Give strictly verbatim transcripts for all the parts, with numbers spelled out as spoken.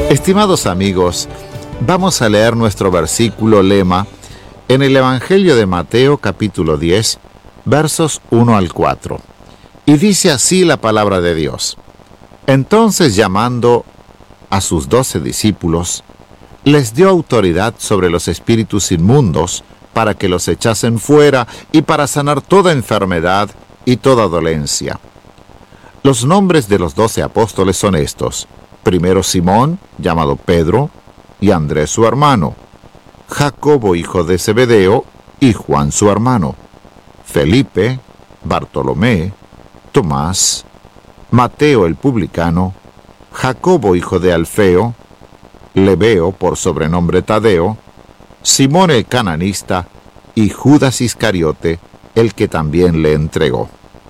Estimados amigos, vamos a leer nuestro versículo lema en el Evangelio de Mateo capítulo diez, versos uno al cuatro. Y dice así la palabra de Dios. Entonces, llamando a sus doce discípulos, les dio autoridad sobre los espíritus inmundos para que los echasen fuera y para sanar toda enfermedad y toda dolencia. Los nombres de los doce apóstoles son estos: primero Simón, llamado Pedro, y Andrés su hermano, Jacobo hijo de Zebedeo, y Juan su hermano, Felipe, Bartolomé, Tomás, Mateo el publicano, Jacobo hijo de Alfeo, Lebeo por sobrenombre Tadeo, Simón el cananista, y Judas Iscariote, el que también le entregó.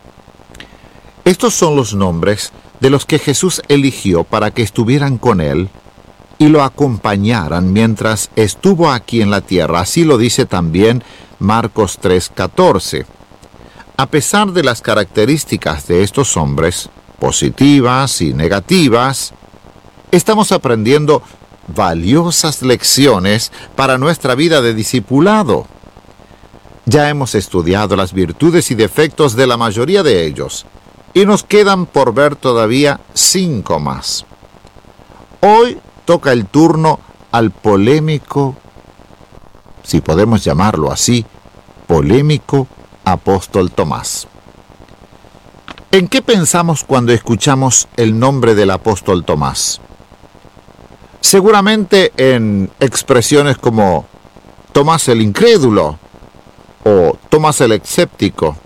Estos son los nombres de los que Jesús eligió para que estuvieran con él y lo acompañaran mientras estuvo aquí en la tierra. Así lo dice también Marcos tres catorce. A pesar de las características de estos hombres, positivas y negativas, estamos aprendiendo valiosas lecciones para nuestra vida de discipulado. Ya hemos estudiado las virtudes y defectos de la mayoría de ellos, y nos quedan por ver todavía cinco más. Hoy toca el turno al polémico, si podemos llamarlo así, polémico apóstol Tomás. ¿En qué pensamos cuando escuchamos el nombre del apóstol Tomás? Seguramente en expresiones como Tomás el incrédulo o Tomás el escéptico.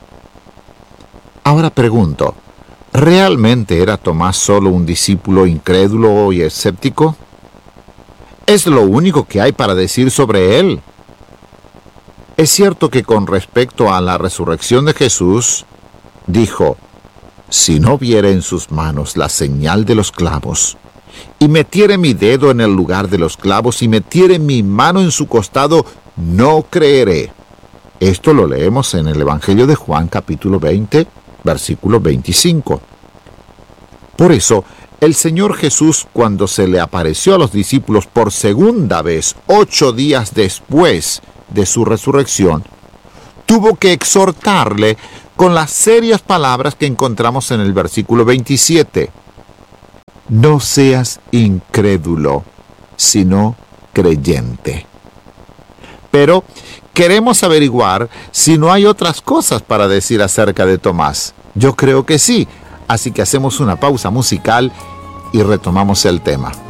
Ahora pregunto, ¿realmente era Tomás solo un discípulo incrédulo y escéptico? ¿Es lo único que hay para decir sobre él? Es cierto que con respecto a la resurrección de Jesús, dijo: si no viere en sus manos la señal de los clavos, y metiere mi dedo en el lugar de los clavos, y metiere mi mano en su costado, no creeré. Esto lo leemos en el Evangelio de Juan, capítulo veinte, versículo veinticinco. Por eso, el Señor Jesús, cuando se le apareció a los discípulos por segunda vez, ocho días después de su resurrección, tuvo que exhortarle con las serias palabras que encontramos en el versículo veintisiete. No seas incrédulo, sino creyente. Pero queremos averiguar si no hay otras cosas para decir acerca de Tomás. Yo creo que sí, así que hacemos una pausa musical y retomamos el tema.